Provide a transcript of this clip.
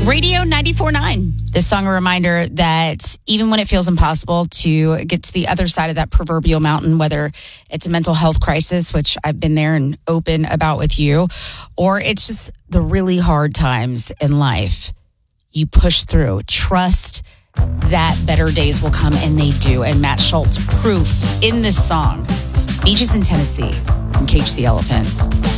Radio 94.9. This song, a reminder that even when it feels impossible to get to the other side of that proverbial mountain, whether it's a mental health crisis, which I've been there and open about with you, or it's just the really hard times in life, you push through. Trust that better days will come, and they do. And Matt Schultz, proof in this song. Beaches in Tennessee from Cage the Elephant.